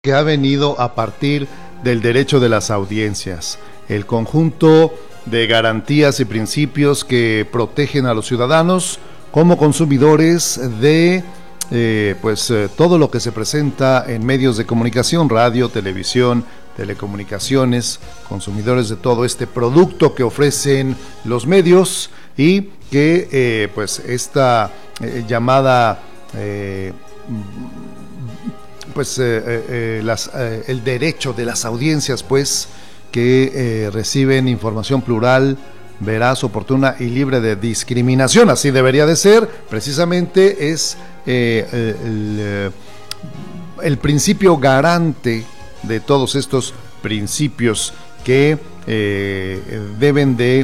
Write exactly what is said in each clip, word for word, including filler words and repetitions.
que ha venido a partir del derecho de las audiencias, el conjunto de garantías y principios que protegen a los ciudadanos como consumidores de eh, pues eh, todo lo que se presenta en medios de comunicación, radio, televisión, telecomunicaciones, consumidores de todo este producto que ofrecen los medios y que eh, pues esta eh, llamada eh, pues eh, eh, las, eh, el derecho de las audiencias pues que eh, reciben información plural, veraz, oportuna y libre de discriminación, así debería de ser, precisamente es eh, el, el principio garante de todos estos principios que eh, deben de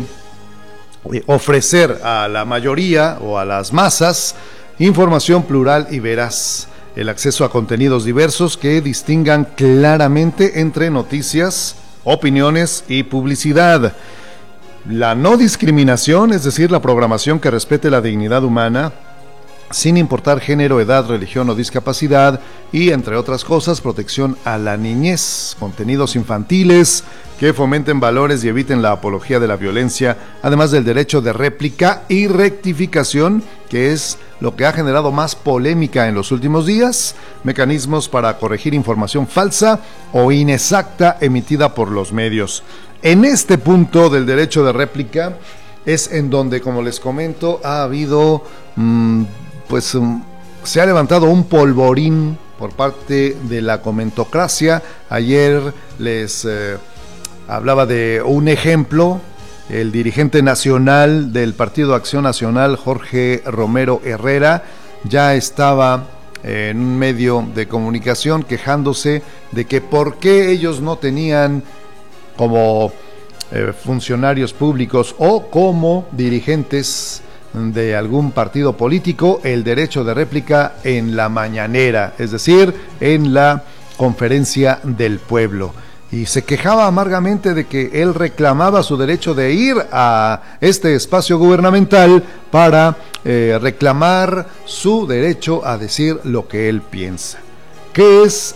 ofrecer a la mayoría o a las masas información plural y veraz, el acceso a contenidos diversos que distingan claramente entre noticias, opiniones y publicidad. La no discriminación, es decir, la programación que respete la dignidad humana, sin importar género, edad, religión o discapacidad, y entre otras cosas, protección a la niñez, contenidos infantiles que fomenten valores y eviten la apología de la violencia, además del derecho de réplica y rectificación, que es lo que ha generado más polémica en los últimos días, mecanismos para corregir información falsa o inexacta emitida por los medios. En este punto del derecho de réplica es en donde, como les comento, ha habido, mmm, pues, um, se ha levantado un polvorín por parte de la comentocracia. Ayer les eh, hablaba de un ejemplo. El dirigente nacional del Partido Acción Nacional, Jorge Romero Herrera, ya estaba en un medio de comunicación quejándose de que por qué ellos no tenían como eh, funcionarios públicos o como dirigentes de algún partido político el derecho de réplica en la mañanera, es decir, en la conferencia del pueblo. Y se quejaba amargamente de que él reclamaba su derecho de ir a este espacio gubernamental para eh, reclamar su derecho a decir lo que él piensa. ¿Qué es,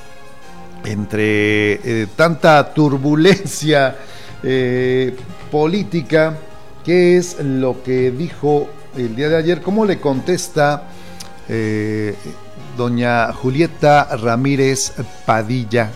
entre eh, tanta turbulencia eh, política, qué es lo que dijo el día de ayer? ¿Cómo le contesta eh, doña Julieta Ramírez Padilla?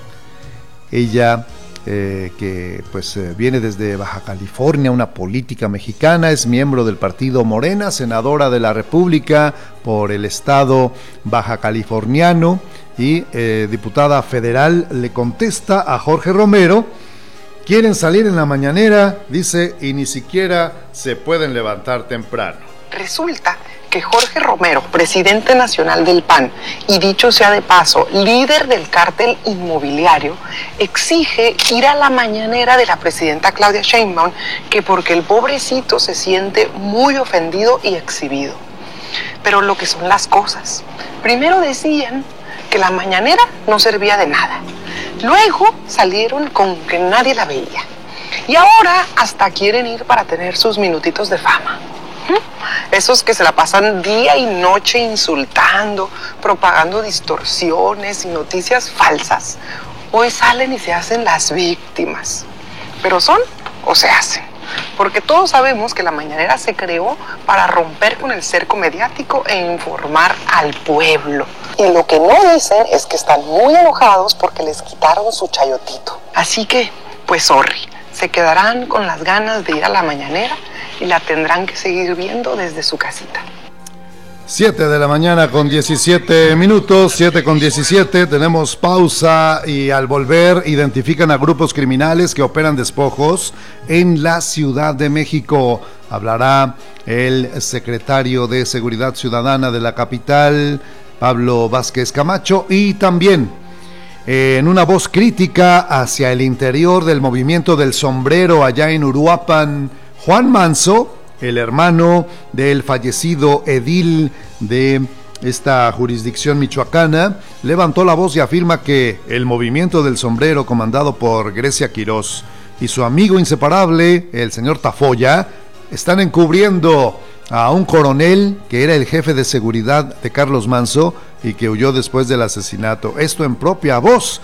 Ella, eh, que pues eh, viene desde Baja California, una política mexicana, es miembro del partido Morena, senadora de la República por el estado baja californiano y eh, diputada federal, le contesta a Jorge Romero: quieren salir en la mañanera, dice, y ni siquiera se pueden levantar temprano. Resulta que Jorge Romero, presidente nacional del P A N, y dicho sea de paso, líder del cártel inmobiliario, exige ir a la mañanera de la presidenta Claudia Sheinbaum, que porque el pobrecito se siente muy ofendido y exhibido. Pero lo que son las cosas, primero decían que la mañanera no servía de nada, luego salieron con que nadie la veía, y ahora hasta quieren ir para tener sus minutitos de fama. Esos que se la pasan día y noche insultando, propagando distorsiones y noticias falsas, hoy salen y se hacen las víctimas. Pero son o se hacen, porque todos sabemos que la mañanera se creó para romper con el cerco mediático e informar al pueblo. Y lo que no dicen es que están muy enojados porque les quitaron su chayotito. Así que, pues sorry, se quedarán con las ganas de ir a la mañanera y la tendrán que seguir viendo desde su casita. siete de la mañana con diecisiete minutos, siete con diecisiete, tenemos pausa y al volver identifican a grupos criminales que operan despojos en la Ciudad de México. Hablará el secretario de Seguridad Ciudadana de la capital, Pablo Vázquez Camacho, y también en una voz crítica hacia el interior del movimiento del sombrero allá en Uruapan, Juan Manso, el hermano del fallecido edil de esta jurisdicción michoacana, levantó la voz y afirma que el movimiento del sombrero, comandado por Grecia Quirós y su amigo inseparable, el señor Tafoya, están encubriendo a un coronel que era el jefe de seguridad de Carlos Manso y que huyó después del asesinato. Esto en propia voz